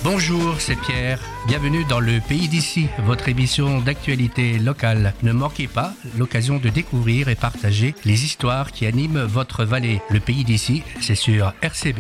Bonjour, c'est Pierre. Bienvenue dans le Pays d'ici, votre émission d'actualité locale. Ne manquez pas l'occasion de découvrir et partager les histoires qui animent votre vallée. Le Pays d'ici, c'est sur RCB.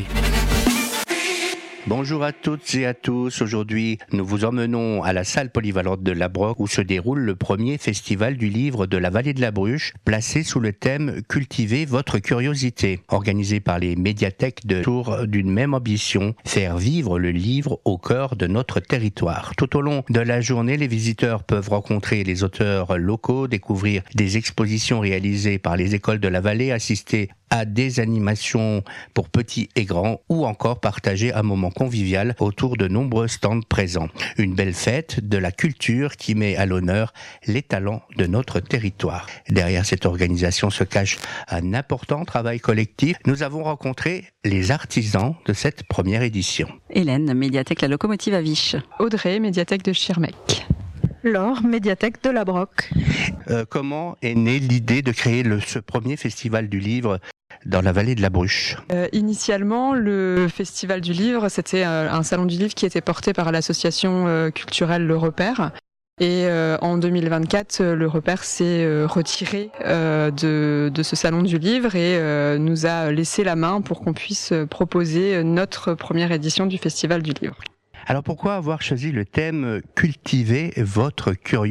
Bonjour à toutes et à tous. Aujourd'hui, nous vous emmenons à la salle polyvalente de Labroque où se déroule le premier festival du livre de la vallée de la Bruche, placé sous le thème « Cultivez votre curiosité », organisé par les médiathèques autour d'une même ambition, faire vivre le livre au cœur de notre territoire. Tout au long de la journée, les visiteurs peuvent rencontrer les auteurs locaux, découvrir des expositions réalisées par les écoles de la vallée, assister à des animations pour petits et grands ou encore partager un moment convivial autour de nombreux stands présents. Une belle fête de la culture qui met à l'honneur les talents de notre territoire. Derrière cette organisation se cache un important travail collectif. Nous avons rencontré les artisans de cette première édition. Hélène, médiathèque La Locomotive à Viche. Audrey, médiathèque de Schirmeck. Laure, médiathèque de Labroque. Comment est née l'idée de créer ce premier festival du livre dans la vallée de la Bruche? Initialement, le Festival du Livre, c'était un salon du livre qui était porté par l'association culturelle Le Repère. Et en 2024, Le Repère s'est retiré de ce salon du livre et nous a laissé la main pour qu'on puisse proposer notre première édition du Festival du Livre. Alors pourquoi avoir choisi le thème « Cultiver votre curiosité » ?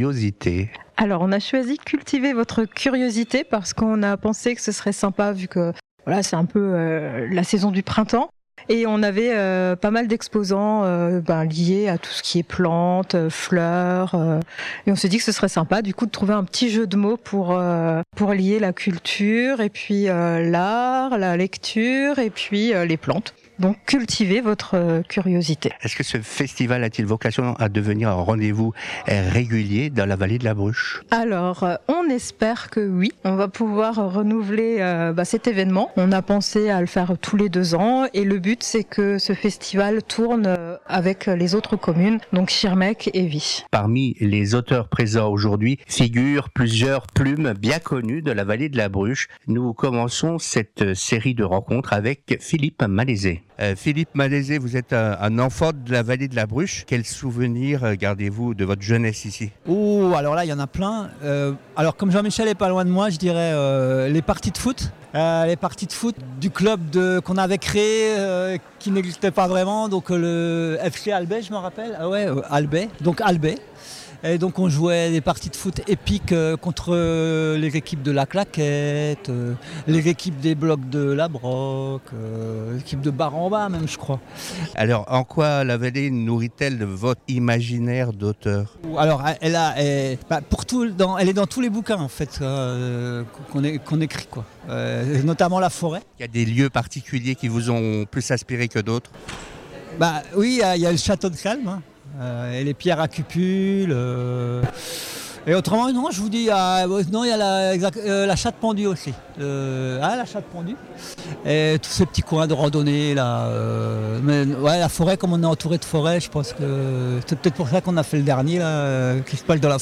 Alors on a choisi « Cultiver votre curiosité » parce qu'on a pensé que ce serait sympa vu que voilà, c'est un peu la saison du printemps. Et on avait pas mal d'exposants liés à tout ce qui est plantes, fleurs. Et on s'est dit que ce serait sympa du coup de trouver un petit jeu de mots pour lier la culture et puis l'art, la lecture et puis les plantes. Donc, cultivez votre curiosité. Est-ce que ce festival a-t-il vocation à devenir un rendez-vous régulier dans la vallée de la Bruche ? Alors, on espère que oui. On va pouvoir renouveler cet événement. On a pensé à le faire tous les 2 ans. Et le but, c'est que ce festival tourne avec les autres communes, donc Schirmeck et Viche. Parmi les auteurs présents aujourd'hui figurent plusieurs plumes bien connues de la vallée de la Bruche. Nous commençons cette série de rencontres avec Philippe Malaisé. Philippe Malaisé, vous êtes un enfant de la vallée de la Bruche. Quels souvenirs gardez-vous de votre jeunesse ici ? Alors là, il y en a plein. Alors comme Jean-Michel est pas loin de moi, je dirais les parties de foot. Les parties de foot du club qu'on avait créé, qui n'existait pas vraiment. Donc le FC Albay, je me rappelle. Ah ouais, Albay. Donc Albay. Et donc on jouait des parties de foot épiques contre les équipes de la Claquette, les équipes des blocs de Labroque, l'équipe de Bar-en-Bas même je crois. Alors en quoi la vallée nourrit-elle de votre imaginaire d'auteur ? Alors elle est dans tous les bouquins en fait qu'on écrit quoi. Notamment La Forêt. Il y a des lieux particuliers qui vous ont plus inspiré que d'autres ? Oui, il y a le château de Calme. Hein. Et les pierres à cupules. Et autrement, non, je vous dis, il y a la chatte pendue aussi. La chatte pendue. Et tous ces petits coins de randonnée là. La forêt, comme on est entouré de forêt, je pense que c'est peut-être pour ça qu'on a fait le dernier là, qui se parle de la